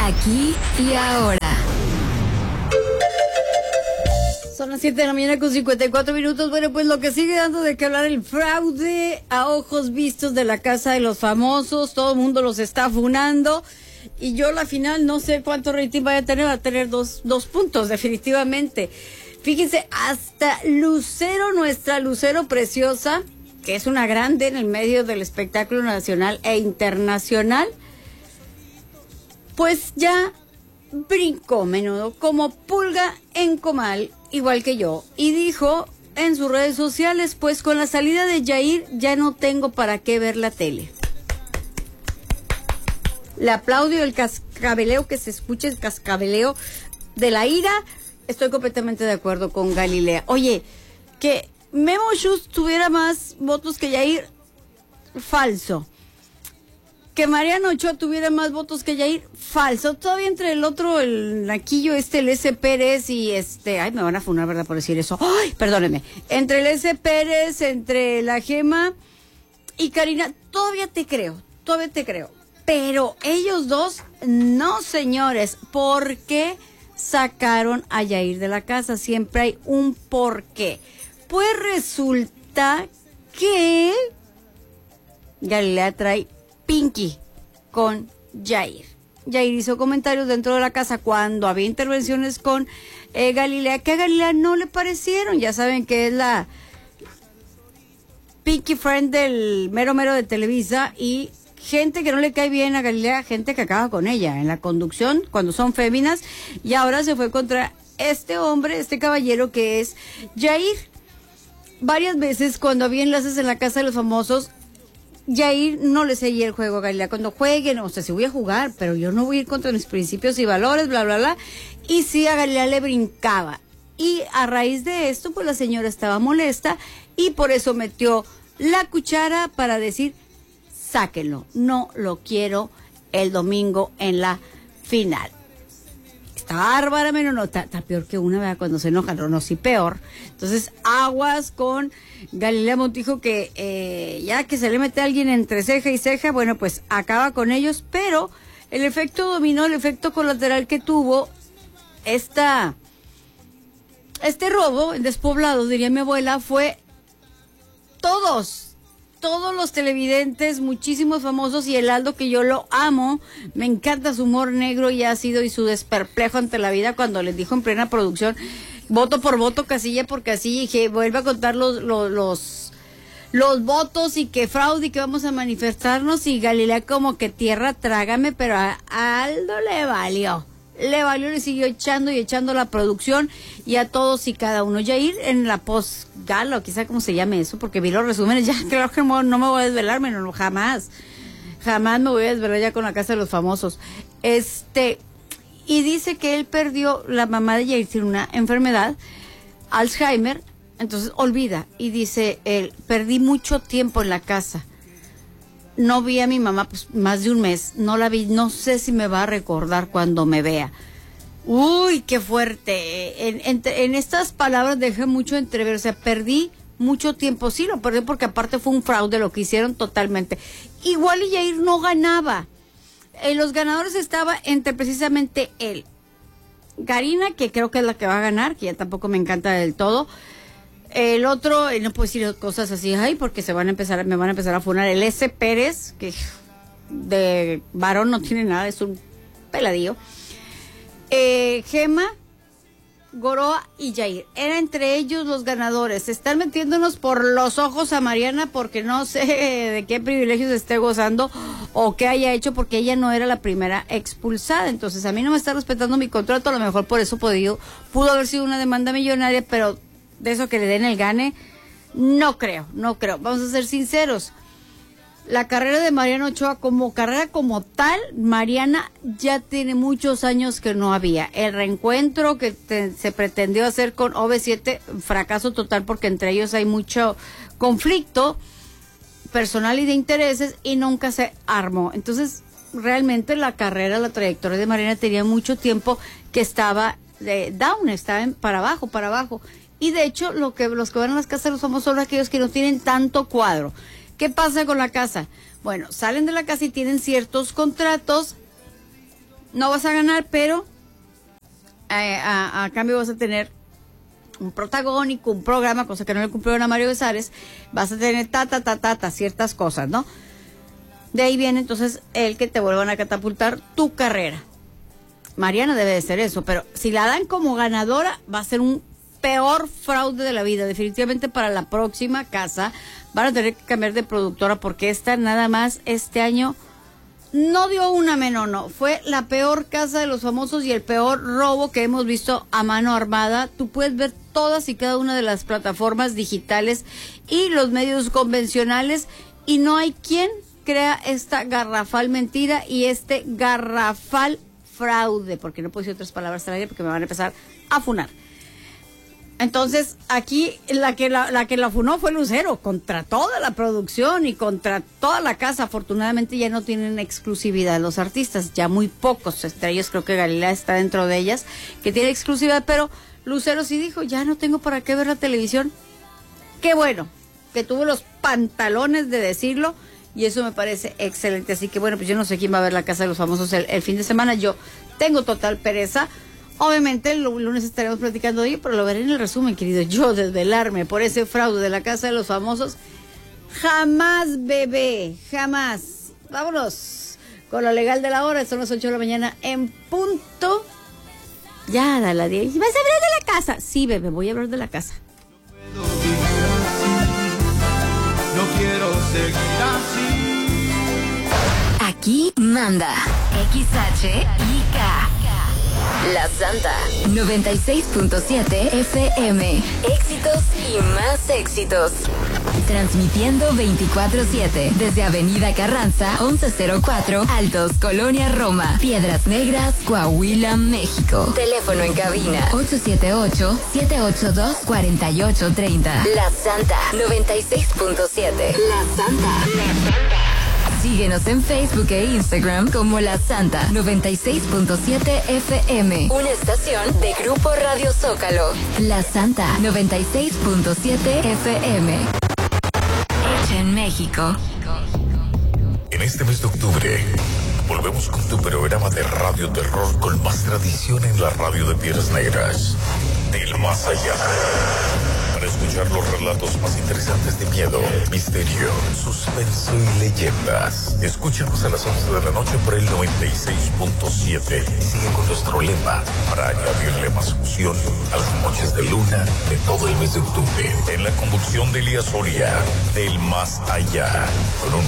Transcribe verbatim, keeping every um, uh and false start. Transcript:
Aquí y ahora. Son las siete de la mañana con cincuenta y cuatro minutos. Bueno, pues lo que sigue dando de qué hablar, el fraude a ojos vistos de la Casa de los Famosos. Todo el mundo los está funando. Y yo la final no sé cuánto rating vaya a tener. Va a tener dos, dos puntos, definitivamente. Fíjense, hasta Lucero, nuestra Lucero preciosa, que es una grande en el medio del espectáculo nacional e internacional, pues ya brincó menudo como pulga en comal, igual que yo, y dijo en sus redes sociales, pues con la salida de Yair ya no tengo para qué ver la tele. Le aplaudo el cascabeleo, que se escuche el cascabeleo de la ira. Estoy completamente de acuerdo con Galilea. Oye, que Memo Schutz tuviera más votos que Yair, falso. Que Mariano Ochoa tuviera más votos que Yair, falso. Todavía entre el otro, el naquillo este, el S. Pérez y este... Ay, me van a funar, ¿verdad?, por decir eso. Ay, perdónenme. Entre el S. Pérez, entre la Gema y Karina, todavía te creo, todavía te creo. Pero ellos dos, no, señores. ¿Por qué sacaron a Yair de la casa? Siempre hay un porqué. Pues resulta que Galilea trae Pinky con Yair. Yair hizo comentarios dentro de la casa cuando había intervenciones con eh, Galilea, que a Galilea no le parecieron. Ya saben que es la Pinky Friend del mero mero de Televisa, y gente que no le cae bien a Galilea, gente que acaba con ella en la conducción cuando son féminas, y ahora se fue contra este hombre, este caballero que es Yair. Varias veces cuando había enlaces en la Casa de los Famosos, Yair no le seguía el juego a Galilea. Cuando jueguen, o sea, sí voy a jugar, pero yo no voy a ir contra mis principios y valores, bla, bla, bla. Y sí, a Galilea le brincaba. Y a raíz de esto, pues la señora estaba molesta y por eso metió la cuchara para decir, sáquenlo, no lo quiero el domingo en la final. Está bárbara, pero no, está, está peor que una, ¿verdad? Cuando se enojan, no, no, sí, peor. Entonces, aguas con Galilea Montijo, que eh, ya que se le mete a alguien entre ceja y ceja, bueno, pues acaba con ellos, pero el efecto dominó, el efecto colateral que tuvo esta, este robo en Despoblado, diría mi abuela, fue todos, todos los televidentes, muchísimos famosos, y el Aldo, que yo lo amo, me encanta su humor negro y ácido y su desperplejo ante la vida, cuando les dijo en plena producción, voto por voto, casilla por casilla, y que vuelve a contar los, los, los, los votos, y que fraude, y que vamos a manifestarnos, y Galilea como que tierra trágame, pero a Aldo le valió. Le valió, le siguió echando y echando la producción y a todos y cada uno. Yair en la post-gala, o quizá como se llame eso, porque vi los resúmenes, ya creo que no me voy a desvelar, no, no, jamás, jamás me voy a desvelar ya con la Casa de los Famosos. Este, y dice que él perdió, la mamá de Yair tiene una enfermedad, Alzheimer, entonces olvida, y dice él, perdí mucho tiempo en la casa. No vi a mi mamá pues más de un mes, no la vi, no sé si me va a recordar cuando me vea. Uy, qué fuerte. En, en, en estas palabras deja mucho entrever, o sea, perdí mucho tiempo, sí, lo perdí porque aparte fue un fraude lo que hicieron totalmente. Igual y Yair no ganaba. En los ganadores estaba entre precisamente él, Karina, que creo que es la que va a ganar, que ya tampoco me encanta del todo. El otro, no puedo decir cosas así, ay, porque se van a empezar, me van a empezar a funar. El S. Pérez, que de varón no tiene nada, es un peladillo. Eh, Gema, Goroa y Yair. Era entre ellos los ganadores. Se están metiéndonos por los ojos a Mariana porque no sé de qué privilegios esté gozando o qué haya hecho, porque ella no era la primera expulsada. Entonces a mí no me está respetando mi contrato, a lo mejor por eso podido, pudo haber sido una demanda millonaria, pero de eso que le den el gane, no creo, no creo. Vamos a ser sinceros. La carrera de Mariana Ochoa como carrera como tal, Mariana ya tiene muchos años que no había. El reencuentro que te, se pretendió hacer con O V siete, fracaso total, porque entre ellos hay mucho conflicto personal y de intereses y nunca se armó. Entonces, realmente la carrera, la trayectoria de Mariana tenía mucho tiempo que estaba de down, estaba en, para abajo, para abajo. Y de hecho, lo que los que van a las casas de los famosos son aquellos que no tienen tanto cuadro. ¿Qué pasa con la casa? Bueno, salen de la casa y tienen ciertos contratos no vas a ganar, pero eh, a, a cambio vas a tener un protagónico, un programa, cosa que no le cumplieron a Mario Besares, vas a tener ta, ta, ta, ta, ta, ciertas cosas, ¿no? De ahí viene entonces el que te vuelvan a catapultar tu carrera. Mariana debe de ser eso, pero si la dan como ganadora, va a ser un peor fraude de la vida. Definitivamente para la próxima casa van a tener que cambiar de productora, porque esta nada más este año no dio una menos, no. Fue la peor casa de los famosos y el peor robo que hemos visto a mano armada. Tú puedes ver todas y cada una de las plataformas digitales y los medios convencionales y no hay quien crea esta garrafal mentira y este garrafal fraude, porque no puedo decir otras palabras al aire porque me van a empezar a funar. Entonces, aquí la que la, la que la funó fue Lucero, contra toda la producción y contra toda la casa. Afortunadamente ya no tienen exclusividad los artistas, ya muy pocos, entre ellos creo que Galilea está dentro de ellas, que tiene exclusividad, pero Lucero sí dijo, ya no tengo para qué ver la televisión. Qué bueno, que tuvo los pantalones de decirlo, y eso me parece excelente. Así que bueno, pues yo no sé quién va a ver la Casa de los Famosos el, el fin de semana, yo tengo total pereza. Obviamente el lunes estaremos platicando de ello, pero lo veré en el resumen, querido. Yo desvelarme por ese fraude de la Casa de los Famosos, jamás, bebé, jamás. Vámonos con lo legal de la hora. Son las ocho de la mañana en punto. Ya, da la diez. ¿Vas a hablar de la casa? Sí, bebé, voy a hablar de la casa. No puedo vivir así, no quiero seguir así. Aquí manda X H I K. La Santa noventa y seis punto siete F M. Éxitos y más éxitos. Transmitiendo veinticuatro siete desde Avenida Carranza once cero cuatro, Altos, Colonia Roma, Piedras Negras, Coahuila, México. Teléfono en cabina ocho siete ocho, siete ocho dos, cuatro ocho tres cero. La Santa noventa y seis punto siete. La Santa. La Santa. Síguenos en Facebook e Instagram como La Santa noventa y seis punto siete F M. Una estación de Grupo Radio Zócalo. La Santa noventa y seis punto siete F M. Hecha en México. En este mes de octubre, volvemos con tu programa de radio terror con más tradición en la radio de Piedras Negras. Del más allá. Para escuchar los relatos más interesantes de miedo, misterio, suspenso y leyendas. Escúchanos a las once de la noche por el noventa y seis punto siete. Y sigue con nuestro lema para añadirle más emoción a las noches de luna de todo el mes de octubre. En la conducción de Elías Soria, del más allá, con un